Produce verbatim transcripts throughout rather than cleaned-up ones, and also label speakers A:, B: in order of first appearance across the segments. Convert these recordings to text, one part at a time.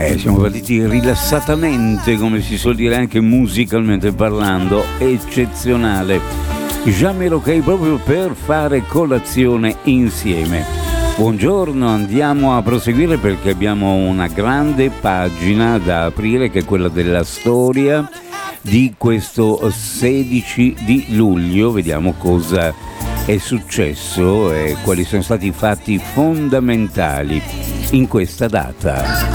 A: Eh, siamo partiti rilassatamente, come si suol dire anche musicalmente parlando, eccezionale. Jamel Ok, proprio per fare colazione insieme. Buongiorno, andiamo a proseguire perché abbiamo una grande pagina da aprire, che è quella della storia di questo sedici di luglio. Vediamo cosa è successo e quali sono stati i fatti fondamentali in questa data.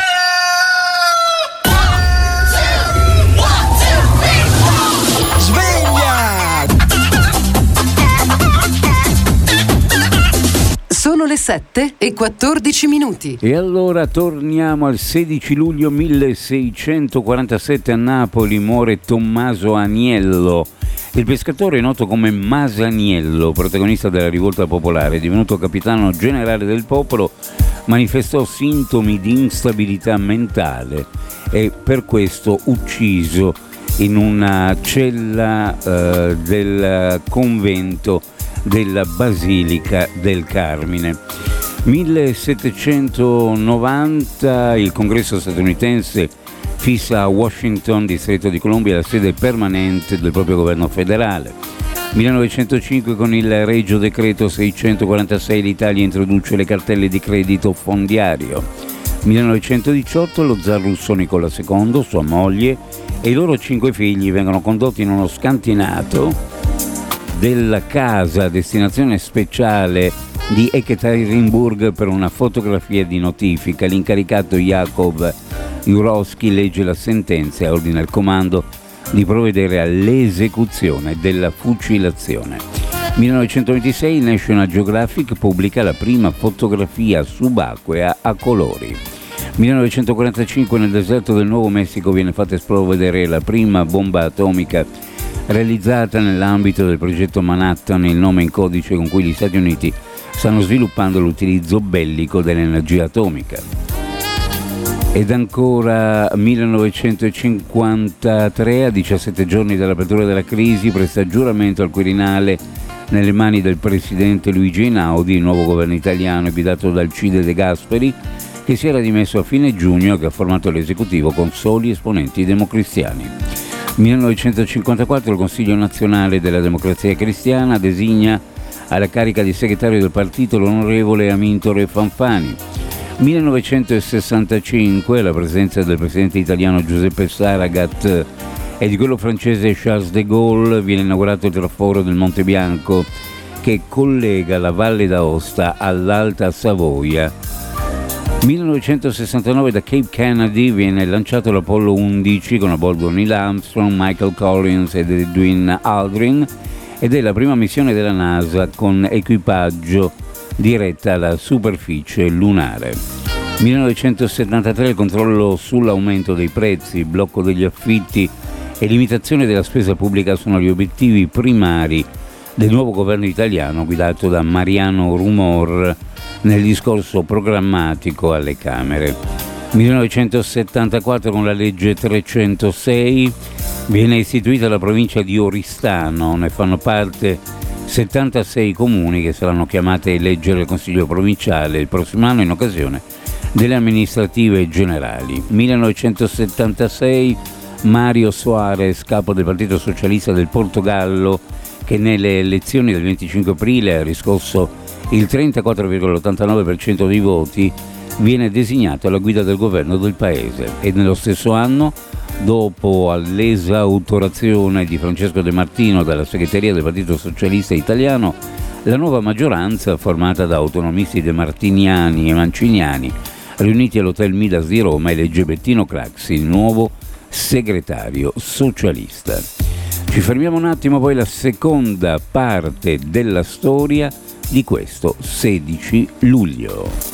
B: Sono le sette e quattordici minuti.
A: E allora torniamo al sedici luglio milleseicentoquarantasette. A Napoli muore Tommaso Aniello. Il pescatore noto come Masaniello, protagonista della rivolta popolare, divenuto capitano generale del popolo, manifestò sintomi di instabilità mentale e per questo ucciso in una cella eh, del convento della Basilica del Carmine. millesettecentonovanta il Congresso statunitense fissa a Washington, Distretto di Columbia, la sede permanente del proprio governo federale. millenovecentocinque con il Regio Decreto seicentoquarantasei l'Italia introduce le cartelle di credito fondiario. millenovecentodiciotto lo zar russo Nicola secondo, sua moglie e i loro cinque figli vengono condotti in uno scantinato della casa a destinazione speciale di Ekaterinburg per una fotografia di notifica. L'incaricato Jakov Jurovsky legge la sentenza e ordina al comando di provvedere all'esecuzione della fucilazione. millenovecentoventisei il National Geographic pubblica la prima fotografia subacquea a colori. millenovecentoquarantacinque nel deserto del Nuovo Messico viene fatta esplodere la prima bomba atomica realizzata nell'ambito del progetto Manhattan, il nome in codice con cui gli Stati Uniti stanno sviluppando l'utilizzo bellico dell'energia atomica. Ed ancora millenovecentocinquantatré, a diciassette giorni dall'apertura della crisi, presta giuramento al Quirinale nelle mani del presidente Luigi Einaudi, il nuovo governo italiano guidato da Alcide De Gasperi, che si era dimesso a fine giugno e che ha formato l'esecutivo con soli esponenti democristiani. millenovecentocinquantaquattro il Consiglio Nazionale della Democrazia Cristiana designa alla carica di segretario del partito l'onorevole Amintore Fanfani. millenovecentosessantacinque la presenza del presidente italiano Giuseppe Saragat e di quello francese Charles de Gaulle viene inaugurato il traforo del Monte Bianco che collega la Valle d'Aosta all'Alta Savoia. millenovecentosessantanove da Cape Kennedy viene lanciato l'Apollo undici con a bordo Neil Armstrong, Michael Collins ed Edwin Aldrin ed è la prima missione della NASA con equipaggio diretta alla superficie lunare. millenovecentosettantatré il controllo sull'aumento dei prezzi, blocco degli affitti e limitazione della spesa pubblica sono gli obiettivi primari del nuovo governo italiano guidato da Mariano Rumor nel discorso programmatico alle Camere. millenovecentosettantaquattro con la legge trecentosei viene istituita la provincia di Oristano, ne fanno parte settantasei comuni che saranno chiamate a eleggere il Consiglio provinciale il prossimo anno in occasione delle amministrative generali. millenovecentosettantasei Mário Soares, capo del Partito Socialista del Portogallo, che nelle elezioni del venticinque aprile ha riscosso il trentaquattro virgola ottantanove per cento dei voti, viene designato alla guida del governo del paese e nello stesso anno, dopo l'esautorazione di Francesco De Martino dalla segreteria del Partito Socialista Italiano, la nuova maggioranza, formata da autonomisti demartiniani e manciniani, riuniti all'Hotel Midas di Roma, elegge Bettino Craxi, il nuovo segretario socialista. Ci fermiamo un attimo, poi la seconda parte della storia di questo sedici luglio.